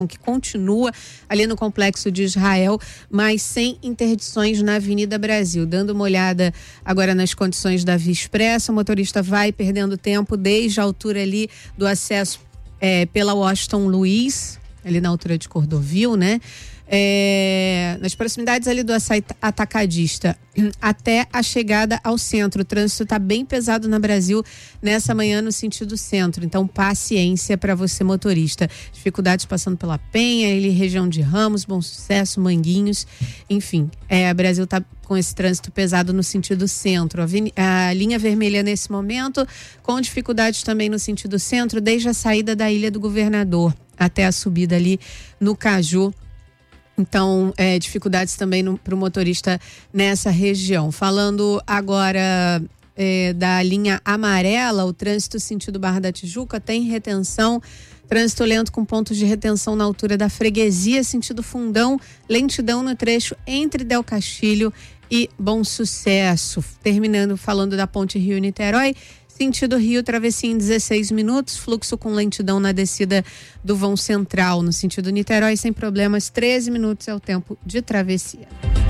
que continua ali no Complexo de Israel, mas sem interdições na Avenida Brasil. Dando uma olhada agora nas condições da Via Expressa, o motorista vai perdendo tempo desde a altura ali do acesso pela Washington Luiz, ali na altura de Cordovil, né? Nas proximidades ali do Açaí Atacadista até a chegada ao centro. O trânsito está bem pesado na Brasil nessa manhã no sentido centro, então paciência para você motorista. Dificuldades passando pela Penha, ali região de Ramos, Bom Sucesso, Manguinhos, enfim, a Brasil está com esse trânsito pesado no sentido centro. A linha vermelha nesse momento com dificuldades também no sentido centro, desde a saída da Ilha do Governador até a subida ali no Caju. Então, dificuldades também para o motorista nessa região. Falando agora da linha amarela, o trânsito sentido Barra da Tijuca tem retenção, trânsito lento com pontos de retenção na altura da Freguesia, sentido Fundão, lentidão no trecho entre Del Castilho e Bom Sucesso. Terminando falando da ponte Rio-Niterói, sentido Rio, travessia em 16 minutos, fluxo com lentidão na descida do vão central. No sentido Niterói, sem problemas, 13 minutos é o tempo de travessia.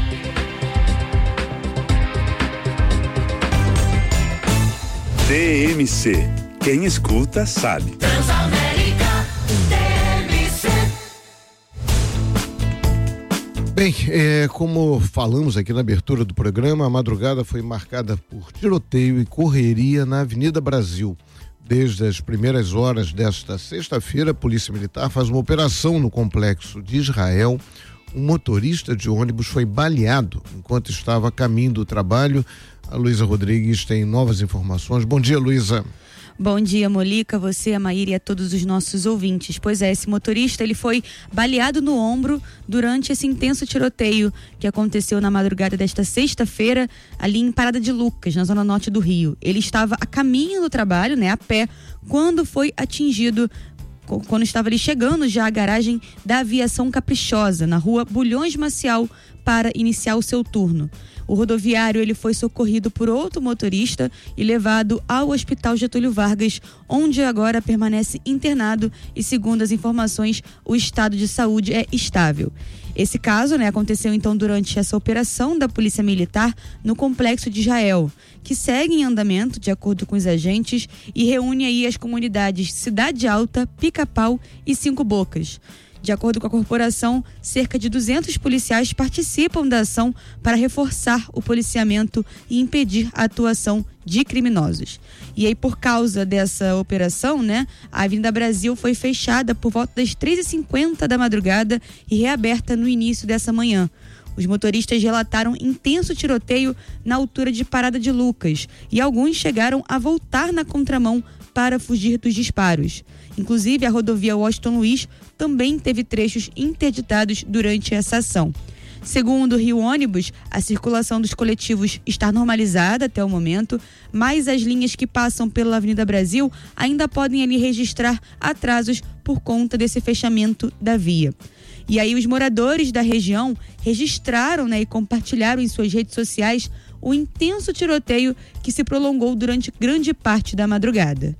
TMC. Quem escuta sabe. Transamérica TMC. Bem, como falamos aqui na abertura do programa, a madrugada foi marcada por tiroteio e correria na Avenida Brasil. Desde as primeiras horas desta sexta-feira, a Polícia Militar faz uma operação no Complexo de Israel. Um motorista de ônibus foi baleado enquanto estava a caminho do trabalho. A Luísa Rodrigues tem novas informações. Bom dia, Luísa. Bom dia, Molica, você, a Maíra e a todos os nossos ouvintes. Pois é, esse motorista, ele foi baleado no ombro durante esse intenso tiroteio que aconteceu na madrugada desta sexta-feira, ali em Parada de Lucas, na zona norte do Rio. Ele estava a caminho do trabalho, né, a pé, quando foi atingido, quando estava ali chegando já à garagem da Aviação Caprichosa, na rua Bulhões Maciel, para iniciar o seu turno. O rodoviário, ele foi socorrido por outro motorista e levado ao Hospital Getúlio Vargas, onde agora permanece internado e, segundo as informações, o estado de saúde é estável. Esse caso, né, aconteceu então durante essa operação da Polícia Militar no Complexo de Israel, que segue em andamento, de acordo com os agentes, e reúne aí as comunidades Cidade Alta, Pica-Pau e Cinco Bocas. De acordo com a corporação, cerca de 200 policiais participam da ação para reforçar o policiamento e impedir a atuação de criminosos. E aí, por causa dessa operação, né, a Avenida Brasil foi fechada por volta das 3h50 da madrugada e reaberta no início dessa manhã. Os motoristas relataram intenso tiroteio na altura de Parada de Lucas e alguns chegaram a voltar na contramão para fugir dos disparos. Inclusive, a rodovia Washington Luiz também teve trechos interditados durante essa ação. Segundo o Rio Ônibus, a circulação dos coletivos está normalizada até o momento, mas as linhas que passam pela Avenida Brasil ainda podem ali registrar atrasos por conta desse fechamento da via. E aí os moradores da região registraram, né, e compartilharam em suas redes sociais o intenso tiroteio que se prolongou durante grande parte da madrugada.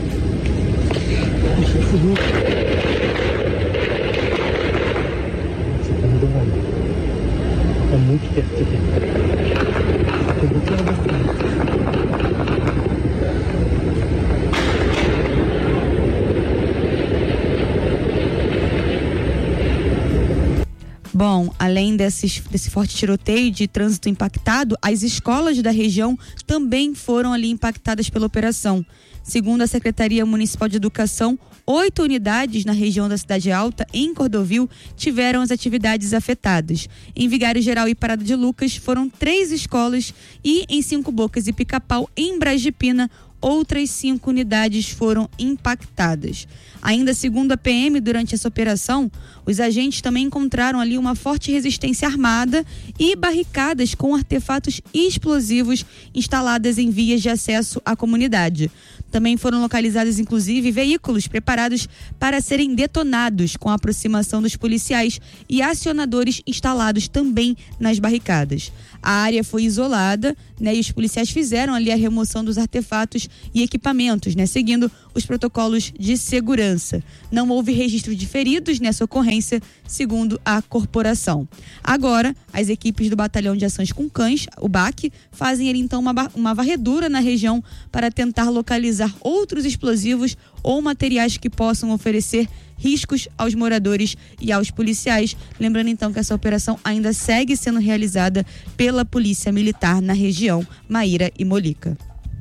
É muito perto aqui. Bom, além desse forte tiroteio de trânsito impactado, as escolas da região também foram ali impactadas pela operação. Segundo a Secretaria Municipal de Educação, 8 unidades na região da Cidade Alta, em Cordovil, tiveram as atividades afetadas. Em Vigário Geral e Parada de Lucas foram 3 escolas e em Cinco Bocas e Pica-Pau, em Braz de Pina, outras 5 unidades foram impactadas. Ainda segundo a PM, durante essa operação, os agentes também encontraram ali uma forte resistência armada e barricadas com artefatos explosivos instaladas em vias de acesso à comunidade. Também foram localizados, inclusive, veículos preparados para serem detonados com a aproximação dos policiais e acionadores instalados também nas barricadas. A área foi isolada, né, e os policiais fizeram ali a remoção dos artefatos e equipamentos, né? Seguindo os protocolos de segurança. Não houve registro de feridos nessa ocorrência, segundo a corporação. Agora, as equipes do Batalhão de Ações com Cães, o BAC, fazem então uma varredura na região para tentar localizar outros explosivos ou materiais que possam oferecer riscos aos moradores e aos policiais. Lembrando então que essa operação ainda segue sendo realizada pela Polícia Militar na região. Maíra e Molica.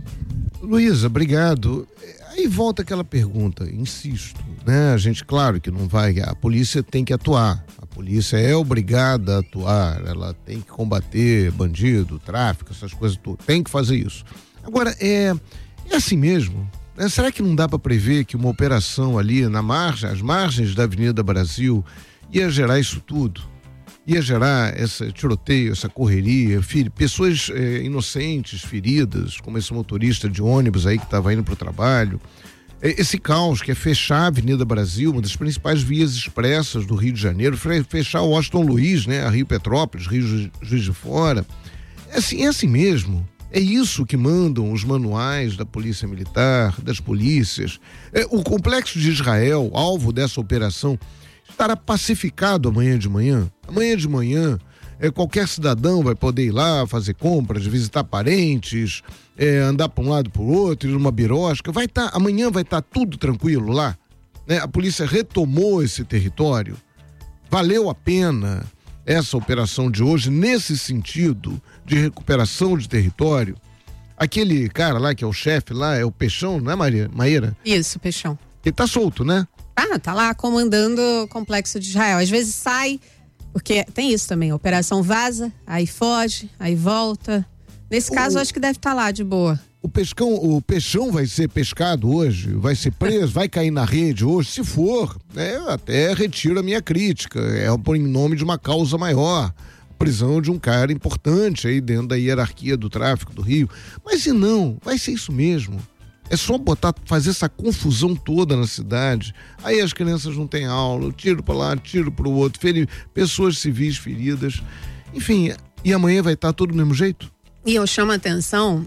Luísa, obrigado. Aí volta aquela pergunta, insisto, né? A gente, claro que não vai, a polícia tem que atuar, a polícia é obrigada a atuar, ela tem que combater bandido, tráfico, essas coisas tudo, tem que fazer isso. Agora, é assim mesmo? Será que não dá para prever que uma operação ali às margens da Avenida Brasil ia gerar isso tudo? Ia gerar esse tiroteio, essa correria, pessoas inocentes, feridas, como esse motorista de ônibus aí que estava indo para o trabalho. Esse caos que é fechar a Avenida Brasil, uma das principais vias expressas do Rio de Janeiro, fechar o Washington Luiz, né, a Rio Petrópolis, Rio Juiz de Fora. É assim mesmo. É isso que mandam os manuais da Polícia Militar, das polícias. O Complexo de Israel, alvo dessa operação, estará pacificado amanhã de manhã. Amanhã de manhã, qualquer cidadão vai poder ir lá fazer compras, visitar parentes, andar para um lado para o outro, ir numa birosca. Amanhã vai estar tudo tranquilo lá, né? A polícia retomou esse território. Valeu a pena essa operação de hoje nesse sentido de recuperação de território. Aquele cara lá que é o chefe lá, é o Peixão, não é, Maíra? Isso, Peixão. Ele tá solto, né? Tá lá comandando o Complexo de Israel. Às vezes sai, porque tem isso também, a operação vaza, aí foge, aí volta. Nesse caso, acho que deve estar lá de boa. O Peixão vai ser pescado hoje? Vai ser preso? Vai cair na rede hoje? Se for, eu até retiro a minha crítica. Em nome de uma causa maior. Prisão de um cara importante aí dentro da hierarquia do tráfico do Rio. Mas se não, vai ser isso mesmo. É só fazer essa confusão toda na cidade. Aí as crianças não têm aula, tiro para lá, tiro para o outro, pessoas civis feridas. Enfim, e amanhã vai estar tudo do mesmo jeito? E eu chamo a atenção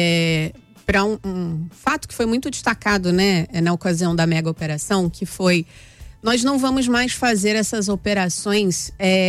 para um fato que foi muito destacado, né, na ocasião da mega operação, que foi: nós não vamos mais fazer essas operações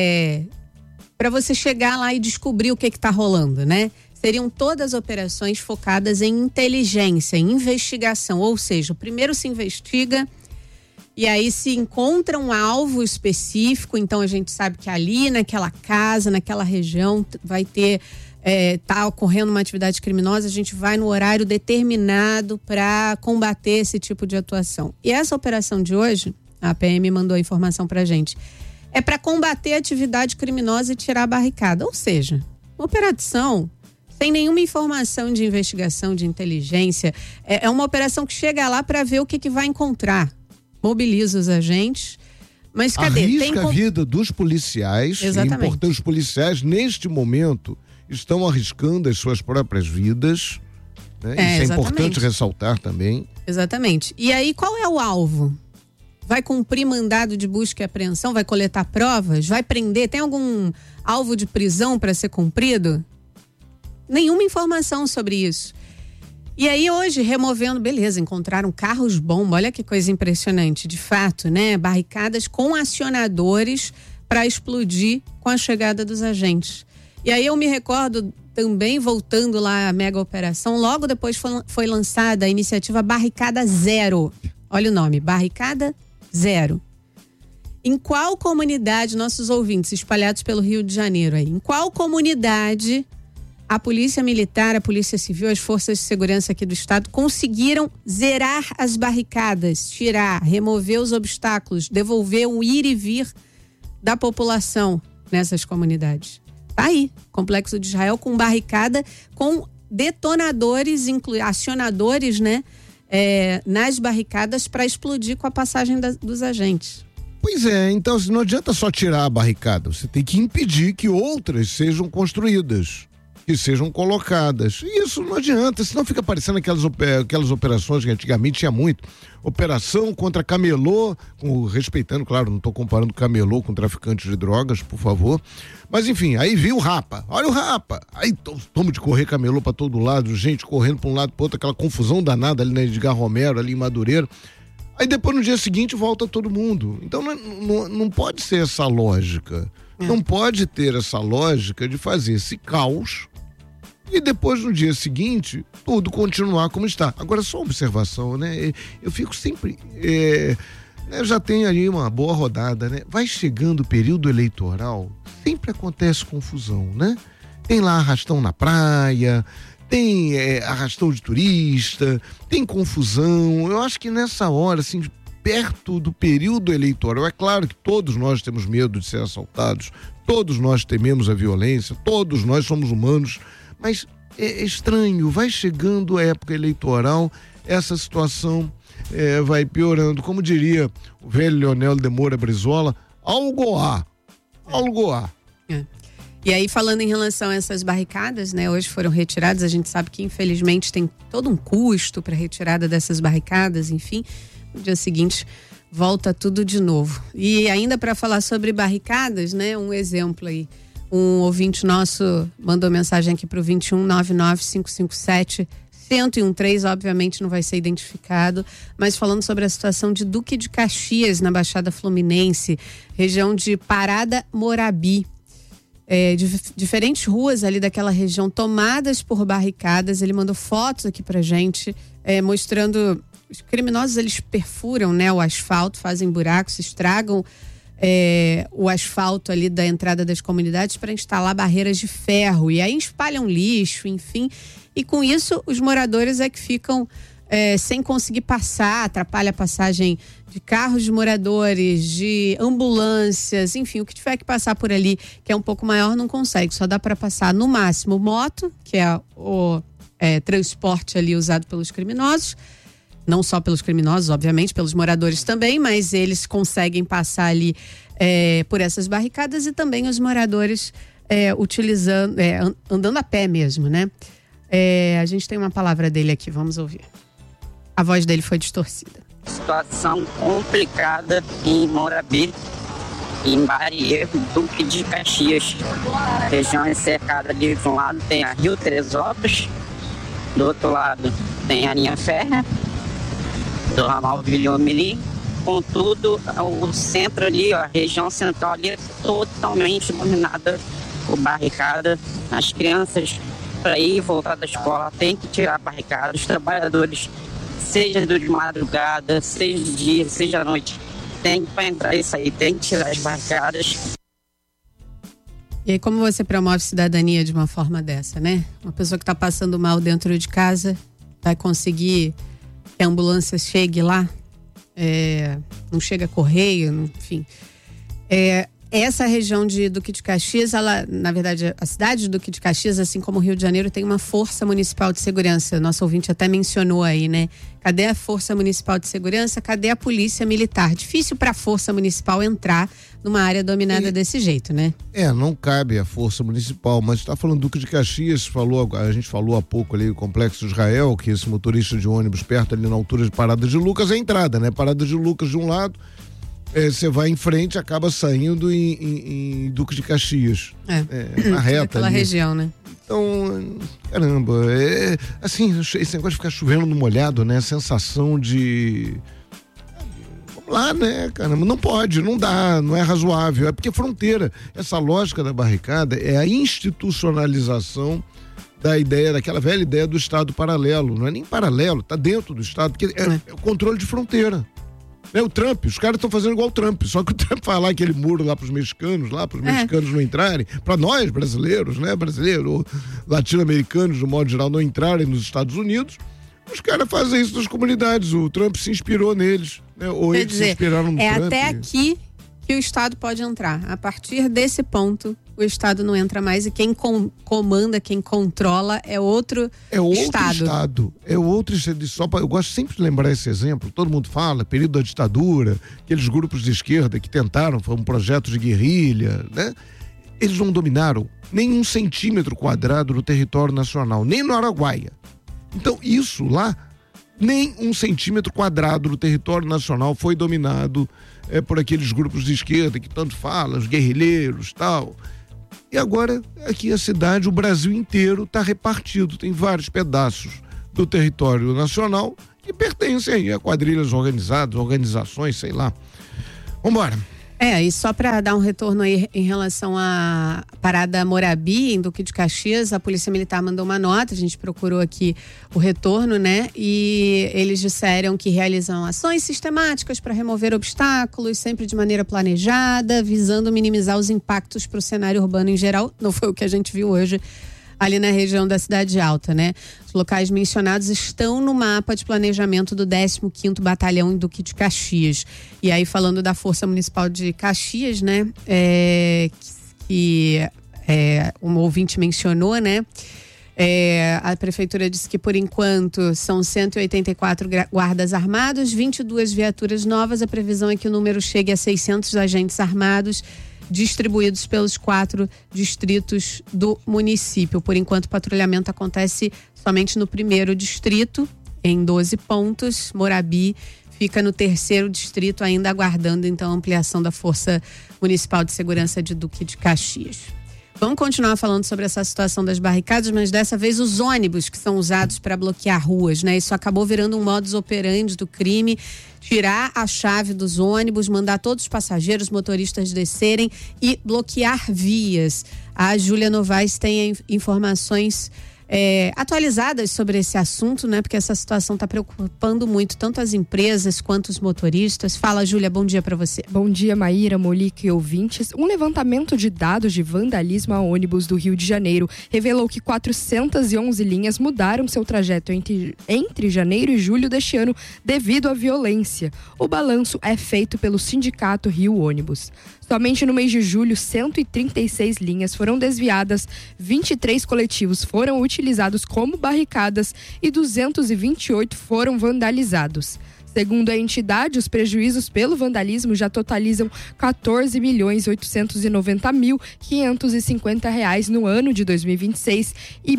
para você chegar lá e descobrir o que está rolando, né? Seriam todas operações focadas em inteligência, em investigação, ou seja, primeiro se investiga e aí se encontra um alvo específico. Então a gente sabe que ali naquela casa, naquela região vai ter tá ocorrendo uma atividade criminosa, a gente vai no horário determinado para combater esse tipo de atuação. E essa operação de hoje, a PM mandou a informação pra gente, é para combater a atividade criminosa e tirar a barricada. Ou seja, uma operação sem nenhuma informação de investigação, de inteligência. É uma operação que chega lá para ver o que vai encontrar. Mobiliza os agentes. Mas cadê? Arrisca a vida dos policiais. Exatamente. É importante, os policiais, neste momento, estão arriscando as suas próprias vidas. Né? Isso é importante ressaltar também. Exatamente. E aí, qual é o alvo? Vai cumprir mandado de busca e apreensão? Vai coletar provas? Vai prender? Tem algum alvo de prisão para ser cumprido? Nenhuma informação sobre isso. E aí hoje, removendo, beleza, encontraram carros-bomba, olha que coisa impressionante, de fato, né? Barricadas com acionadores para explodir com a chegada dos agentes. E aí eu me recordo também, voltando lá à mega operação, logo depois foi lançada a iniciativa Barricada Zero. Olha o nome, Barricada Zero. Em qual comunidade, nossos ouvintes espalhados pelo Rio de Janeiro aí, em qual comunidade a Polícia Militar, a Polícia Civil, as forças de segurança aqui do estado conseguiram zerar as barricadas, tirar, remover os obstáculos, devolver o ir e vir da população nessas comunidades? Tá aí, Complexo de Israel com barricada, com detonadores, acionadores, né, nas barricadas para explodir com a passagem dos agentes. Pois é, então não adianta só tirar a barricada, você tem que impedir que outras sejam construídas. que sejam colocadas. E isso não adianta, senão fica parecendo aquelas operações que antigamente tinha muito. Operação contra camelô, respeitando, claro, não estou comparando camelô com traficantes de drogas, por favor. Mas enfim, aí viu o Rapa, olha o Rapa. Aí toma de correr camelô para todo lado, gente correndo para um lado para outro, aquela confusão danada ali na Edgar Romero, ali em Madureira. Aí depois no dia seguinte volta todo mundo. Então não pode ser essa lógica. Não pode ter essa lógica de fazer esse caos e depois no dia seguinte tudo continuar como está. Agora só uma observação, né? Eu fico sempre já tem ali uma boa rodada, né? Vai chegando o período eleitoral, sempre acontece confusão, né? Tem lá arrastão na praia, tem arrastão de turista, tem confusão. Eu acho que nessa hora, assim, perto do período eleitoral, é claro que todos nós temos medo de ser assaltados, todos nós tememos a violência, todos nós somos humanos, mas é estranho, vai chegando a época eleitoral, essa situação vai piorando, como diria o velho Leonel de Moura Brizola, algo há. E aí, falando em relação a essas barricadas, né, hoje foram retiradas, a gente sabe que infelizmente tem todo um custo para a retirada dessas barricadas, enfim. No dia seguinte, volta tudo de novo. E ainda para falar sobre barricadas, né? Um exemplo aí. Um ouvinte nosso mandou mensagem aqui para o 2199-557-1013, obviamente não vai ser identificado, mas falando sobre a situação de Duque de Caxias, na Baixada Fluminense, região de Parada Morabi. Diferentes ruas ali daquela região tomadas por barricadas. Ele mandou fotos aqui pra gente, mostrando... Os criminosos, eles perfuram, né, o asfalto, fazem buracos, estragam o asfalto ali da entrada das comunidades para instalar barreiras de ferro. E aí espalham lixo, enfim. E com isso, os moradores que ficam sem conseguir passar, atrapalha a passagem de carros de moradores, de ambulâncias, enfim, o que tiver que passar por ali, que é um pouco maior, não consegue. Só dá para passar, no máximo, moto, que é o transporte ali usado pelos criminosos. Não só pelos criminosos, obviamente, pelos moradores também, mas eles conseguem passar ali por essas barricadas, e também os moradores utilizando, andando a pé mesmo, né? A gente tem uma palavra dele aqui, vamos ouvir. A voz dele foi distorcida. Situação complicada em Morabi, em Barieiro, Duque de Caxias. A região é cercada ali, de um lado tem a Rio Teresópolis, do outro lado tem a linha férrea do ramal Vilhomini. Contudo, o centro ali, a região central ali é totalmente dominada por barricada. As crianças, para ir e voltar da escola, tem que tirar a barricada. Os trabalhadores, seja de madrugada, seja de dia, seja à noite, tem que, para entrar e sair, tem que tirar as barricadas. E aí, como você promove cidadania de uma forma dessa, né? Uma pessoa que está passando mal dentro de casa vai conseguir que a ambulância chegue lá, não chega correio, enfim. Essa região de Duque de Caxias, ela, na verdade, a cidade de Duque de Caxias, assim como o Rio de Janeiro, tem uma força municipal de segurança. Nosso ouvinte até mencionou aí, né? Cadê a força municipal de segurança? Cadê a polícia militar? Difícil para a força municipal entrar numa área dominada desse jeito, né? Não cabe a força municipal, mas está falando Duque de Caxias, a gente falou há pouco ali o Complexo Israel, que esse motorista de ônibus perto ali na altura de Parada de Lucas é a entrada, né? Parada de Lucas de um lado, você vai em frente, acaba saindo em Duque de Caxias. Na reta pela ali. Região, né? Então, caramba, assim, esse negócio de ficar chovendo no molhado, né? A sensação de... Vamos lá, né, caramba, não pode, não dá, não é razoável, é porque é fronteira. Essa lógica da barricada é a institucionalização da ideia, daquela velha ideia do Estado paralelo. Não é nem paralelo, tá dentro do Estado, porque é o controle de fronteira. O Trump, os caras estão fazendo igual o Trump, só que o Trump faz lá aquele muro lá pros mexicanos não entrarem, para nós brasileiros, né, brasileiros, latino-americanos, de modo geral, não entrarem nos Estados Unidos. Os caras fazem isso nas comunidades, o Trump se inspirou neles, né? Ou eles se inspiraram no Trump. Até aqui que o Estado pode entrar. A partir desse ponto, o Estado não entra mais, e quem comanda, quem controla é outro Estado. É outro Estado. Eu gosto sempre de lembrar esse exemplo. Todo mundo fala, período da ditadura, aqueles grupos de esquerda que tentaram, foi um projeto de guerrilha, né? eles não dominaram nem 1 centímetro quadrado do território nacional, nem no Araguaia. Então, isso lá, nem 1 centímetro quadrado do território nacional foi dominado por aqueles grupos de esquerda que tanto falam, os guerrilheiros, tal. E agora, aqui a cidade, o Brasil inteiro está repartido, tem vários pedaços do território nacional que pertencem aí a quadrilhas organizadas, organizações, sei lá. Vambora. E só para dar um retorno aí em relação à parada Morabi, em Duque de Caxias, a Polícia Militar mandou uma nota, a gente procurou aqui o retorno, né? E eles disseram que realizam ações sistemáticas para remover obstáculos, sempre de maneira planejada, visando minimizar os impactos para o cenário urbano em geral. Não foi o que a gente viu hoje ali na região da Cidade Alta, né? Os locais mencionados estão no mapa de planejamento do 15º Batalhão em Duque de Caxias. E aí, falando da Força Municipal de Caxias, né? Um ouvinte mencionou, né? A prefeitura disse que, por enquanto, são 184 guardas armados, 22 viaturas novas. A previsão é que o número chegue a 600 agentes armados, distribuídos pelos 4 distritos do município. Por enquanto, o patrulhamento acontece somente no 1º distrito, em 12 pontos. Morabi fica no 3º distrito, ainda aguardando, então, a ampliação da Força Municipal de Segurança de Duque de Caxias. Vamos continuar falando sobre essa situação das barricadas, mas dessa vez os ônibus que são usados para bloquear ruas, né? Isso acabou virando um modus operandi do crime, tirar a chave dos ônibus, mandar todos os passageiros, motoristas descerem e bloquear vias. A Júlia Novaes tem informações atualizadas sobre esse assunto, né? Porque essa situação está preocupando muito tanto as empresas quanto os motoristas. Fala, Júlia, bom dia para você. Bom dia, Maíra, Molique e ouvintes. Um levantamento de dados de vandalismo a ônibus do Rio de Janeiro revelou que 411 linhas mudaram seu trajeto entre janeiro e julho deste ano devido à violência. O balanço é feito pelo Sindicato Rio Ônibus. Somente no mês de julho, 136 linhas foram desviadas, 23 coletivos foram utilizados como barricadas e 228 foram vandalizados. Segundo a entidade, os prejuízos pelo vandalismo já totalizam R$ 14.890.550 no ano de 2026 e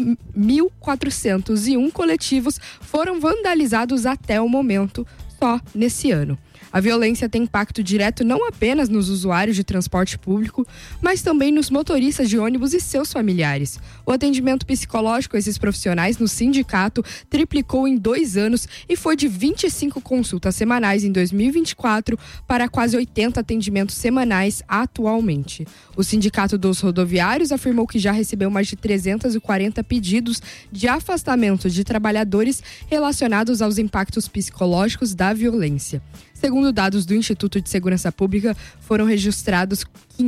1.401 coletivos foram vandalizados até o momento, só nesse ano. A violência tem impacto direto não apenas nos usuários de transporte público, mas também nos motoristas de ônibus e seus familiares. O atendimento psicológico a esses profissionais no sindicato triplicou em 2 anos e foi de 25 consultas semanais em 2024 para quase 80 atendimentos semanais atualmente. O Sindicato dos Rodoviários afirmou que já recebeu mais de 340 pedidos de afastamento de trabalhadores relacionados aos impactos psicológicos da violência. Segundo dados do Instituto de Segurança Pública, foram registrados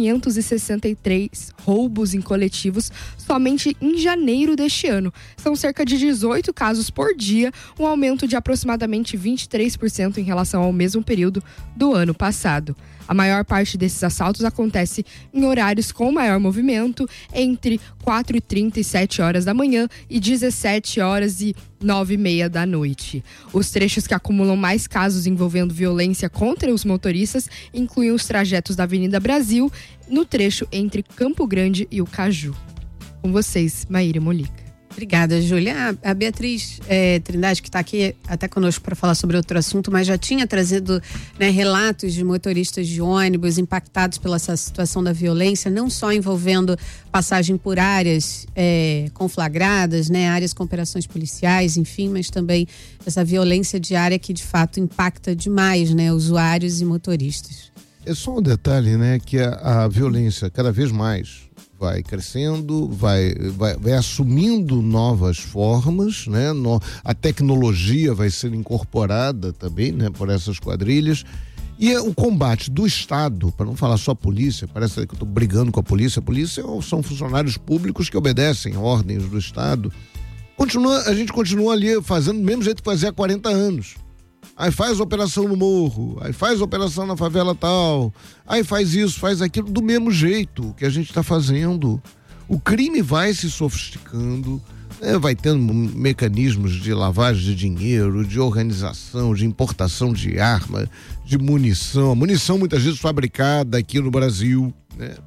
563 roubos em coletivos somente em janeiro deste ano. São cerca de 18 casos por dia, um aumento de aproximadamente 23% em relação ao mesmo período do ano passado. A maior parte desses assaltos acontece em horários com maior movimento, entre 4h30 e 7 horas da manhã e 17 horas e 9h30 da noite. Os trechos que acumulam mais casos envolvendo violência contra os motoristas incluem os trajetos da Avenida Brasil, no trecho entre Campo Grande e o Caju. Com vocês, Maíra Molica. Obrigada, Júlia. A Beatriz Trindade, que está aqui até conosco para falar sobre outro assunto, mas já tinha trazido, né, relatos de motoristas de ônibus impactados pela essa situação da violência, não só envolvendo passagem por áreas conflagradas, né, áreas com operações policiais, enfim, mas também essa violência diária que de fato impacta demais, né, usuários e motoristas. É só um detalhe, né, que a violência cada vez mais vai crescendo, vai assumindo novas formas, né? A tecnologia vai ser incorporada também, né, por essas quadrilhas. E o combate do Estado, para não falar só polícia, parece que eu estou brigando com a polícia são funcionários públicos que obedecem ordens do Estado. A gente continua ali fazendo do mesmo jeito que fazia há 40 anos. Aí faz operação no morro, aí faz operação na favela tal, aí faz isso, faz aquilo, do mesmo jeito que a gente está fazendo. O crime vai se sofisticando, né? Vai tendo mecanismos de lavagem de dinheiro, de organização, de importação de arma, de munição. Munição muitas vezes fabricada aqui no Brasil, né?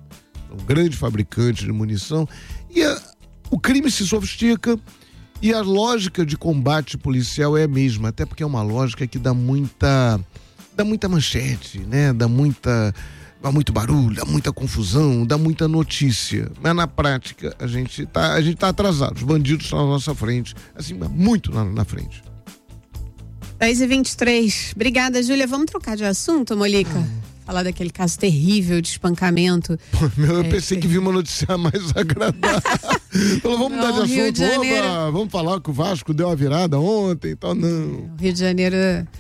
um grande fabricante de munição, e o crime se sofistica e a lógica de combate policial é a mesma, até porque é uma lógica que dá muita manchete, né? Dá muito barulho, dá muita confusão, dá muita notícia. Mas na prática a gente tá atrasado. Os bandidos estão na nossa frente, assim, muito na frente. 10h23. Obrigada, Júlia. Vamos trocar de assunto, Molica? Falar daquele caso terrível de espancamento. Eu pensei que vi uma notícia mais agradável. Falou, vamos mudar de assunto. Opa, vamos falar que o Vasco deu uma virada ontem e tal. Não. O Rio de Janeiro,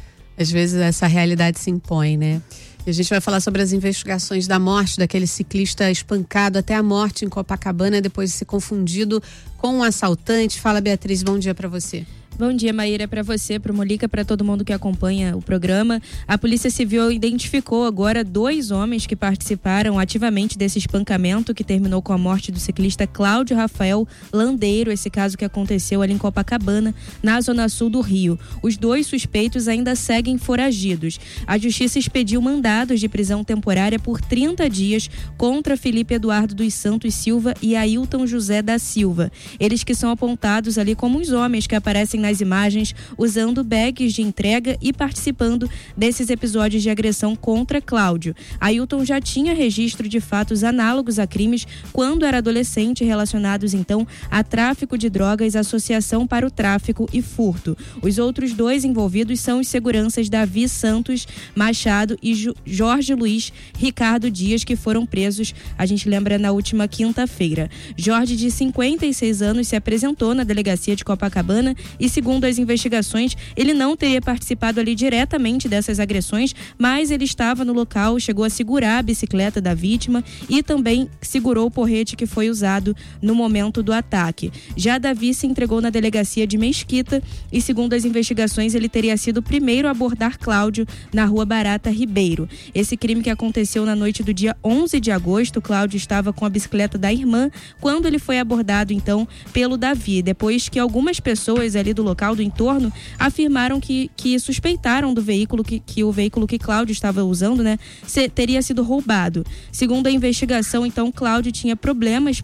às vezes, essa realidade se impõe, né? E a gente vai falar sobre as investigações da morte daquele ciclista espancado até a morte em Copacabana, depois de ser confundido com um assaltante. Fala, Beatriz, bom dia pra você. Bom dia, Maíra, para você, para o Molica, para todo mundo que acompanha o programa. A Polícia Civil identificou agora 2 homens que participaram ativamente desse espancamento que terminou com a morte do ciclista Cláudio Rafael Landeiro, esse caso que aconteceu ali em Copacabana, na zona sul do Rio. Os 2 suspeitos ainda seguem foragidos. A Justiça expediu mandados de prisão temporária por 30 dias contra Felipe Eduardo dos Santos Silva e Ailton José da Silva. Eles que são apontados ali como os homens que aparecem nas imagens usando bags de entrega e participando desses episódios de agressão contra Cláudio. Ailton já tinha registro de fatos análogos a crimes quando era adolescente, relacionados então a tráfico de drogas, associação para o tráfico e furto. Os outros 2 envolvidos são os seguranças Davi Santos Machado e Jorge Luiz Ricardo Dias, que foram presos, a gente lembra, na última quinta-feira. Jorge, de 56 anos, se apresentou na delegacia de Copacabana e, segundo as investigações, ele não teria participado ali diretamente dessas agressões, mas ele estava no local, chegou a segurar a bicicleta da vítima e também segurou o porrete que foi usado no momento do ataque. Já Davi se entregou na delegacia de Mesquita e, segundo as investigações, ele teria sido o primeiro a abordar Cláudio na Rua Barata Ribeiro. Esse crime que aconteceu na noite do dia 11 de agosto, Cláudio estava com a bicicleta da irmã quando ele foi abordado, então, pelo Davi, depois que algumas pessoas ali do local, do entorno, afirmaram que suspeitaram do veículo que o veículo que Cláudio estava usando, né, teria sido roubado. Segundo a investigação, então, Cláudio tinha problemas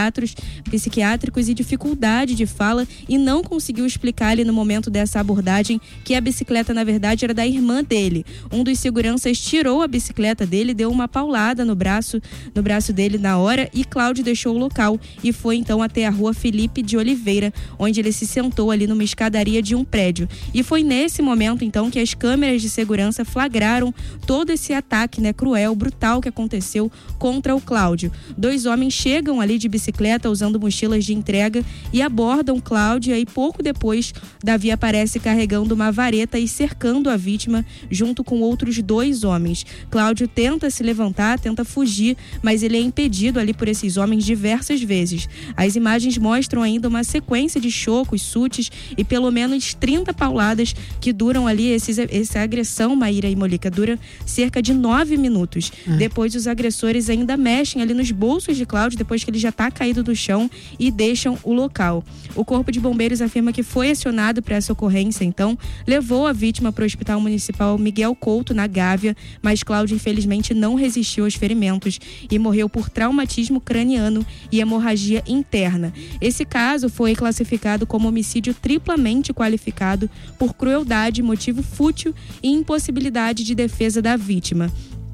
psiquiátricos e dificuldade de fala e não conseguiu explicar ali no momento dessa abordagem que a bicicleta, na verdade, era da irmã dele. Um dos seguranças tirou a bicicleta dele, deu uma paulada no braço dele na hora e Cláudio deixou o local e foi então até a Rua Felipe de Oliveira, onde ele se sentou ali numa escadaria de um prédio. E foi nesse momento, então, que as câmeras de segurança flagraram todo esse ataque, né, cruel, brutal que aconteceu contra o Cláudio. 2 homens chegam ali de bicicleta usando mochilas de entrega e abordam Cláudio, e aí pouco depois Davi aparece carregando uma vareta e cercando a vítima junto com outros 2 homens. Cláudio tenta se levantar, tenta fugir, mas ele é impedido ali por esses homens diversas vezes. As imagens mostram ainda uma sequência de chocos, chutes e pelo menos 30 pauladas que duram ali, essa agressão, Maíra e Molica, dura cerca de 9 minutos. Depois os agressores ainda mexem ali nos bolsos de Cláudio, depois que ele já está caído do chão, e deixam o local. O Corpo de Bombeiros afirma que foi acionado para essa ocorrência, então levou a vítima para o Hospital Municipal Miguel Couto, na Gávea, mas Cláudio infelizmente não resistiu aos ferimentos e morreu por traumatismo craniano e hemorragia interna. Esse caso foi classificado como homicídio triplamente qualificado por crueldade, motivo fútil e impossibilidade de defesa da vítima.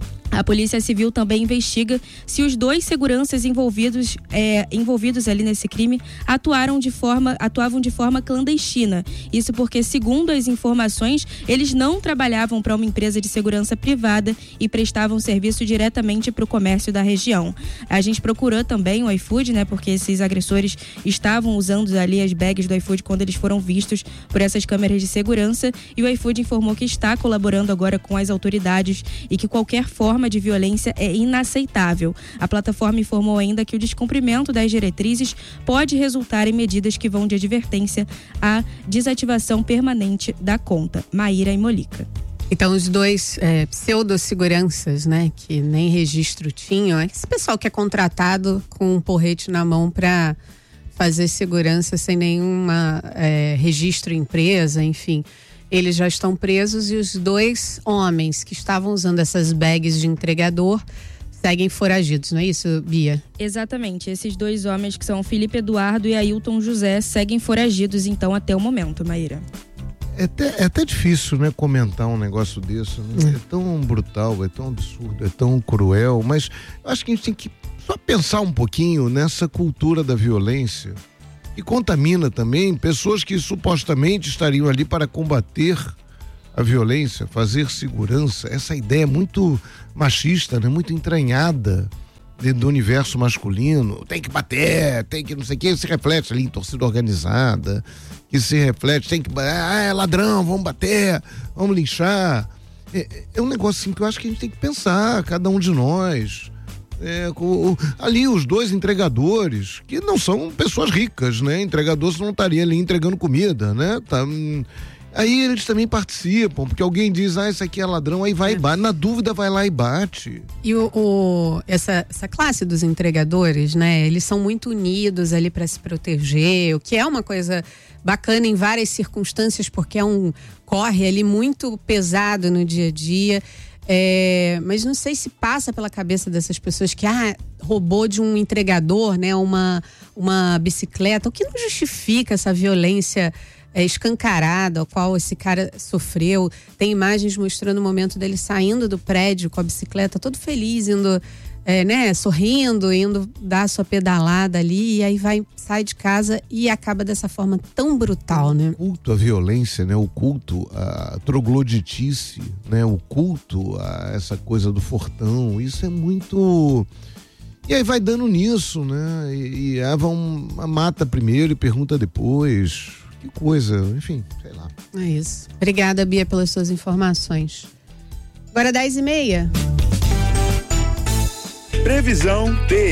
A Polícia Civil também investiga se os 2 seguranças envolvidos ali nesse crime atuavam de forma clandestina. Isso porque, segundo as informações, eles não trabalhavam para uma empresa de segurança privada e prestavam serviço diretamente para o comércio da região. A gente procurou também o iFood, né, porque esses agressores estavam usando ali as bags do iFood quando eles foram vistos por essas câmeras de segurança, e o iFood informou que está colaborando agora com as autoridades e que qualquer forma de violência é inaceitável. A plataforma informou ainda que o descumprimento das diretrizes pode resultar em medidas que vão de advertência à desativação permanente da conta. Maíra e Molica. Então, os 2 pseudo-seguranças, né, que nem registro tinham, esse pessoal que é contratado com um porrete na mão para fazer segurança sem nenhuma registro em empresa, enfim. Eles já estão presos, e os 2 homens que estavam usando essas bags de entregador seguem foragidos, não é isso, Bia? Exatamente. Esses 2 homens, que são Felipe Eduardo e Ailton José, seguem foragidos, então, até o momento, Maíra. É até difícil, né, comentar um negócio desse, né? É tão brutal, é tão absurdo, é tão cruel, mas eu acho que a gente tem que só pensar um pouquinho nessa cultura da violência que contamina também pessoas que supostamente estariam ali para combater a violência, fazer segurança. Essa ideia é muito machista, né? Muito entranhada dentro do universo masculino. Tem que bater, tem que não sei o que, se reflete ali em torcida organizada, que se reflete, tem que, é ladrão, vamos bater, vamos linchar. É um negócio assim que eu acho que a gente tem que pensar, cada um de nós. Ali os 2 entregadores, que não são pessoas ricas, né? Entregador não estaria ali entregando comida, né? Aí eles também participam, porque alguém diz, esse aqui é ladrão, aí vai e bate. Na dúvida, vai lá e bate. E essa classe dos entregadores, né? Eles são muito unidos ali para se proteger, o que é uma coisa bacana em várias circunstâncias, porque é um corre ali muito pesado no dia a dia. Mas não sei se passa pela cabeça dessas pessoas que roubou de um entregador, né? Uma bicicleta, o que não justifica essa violência escancarada, a qual esse cara sofreu. Tem imagens mostrando o momento dele saindo do prédio com a bicicleta, todo feliz, indo, sorrindo, indo dar a sua pedalada ali, e aí sai de casa e acaba dessa forma tão brutal, né? O culto à violência, né? O culto à trogloditice, né? O culto a essa coisa do fortão, isso é muito... E aí vai dando nisso, né? E mata primeiro e pergunta depois. Que coisa, enfim, sei lá. É isso. Obrigada, Bia, pelas suas informações. Agora 10h30. Previsão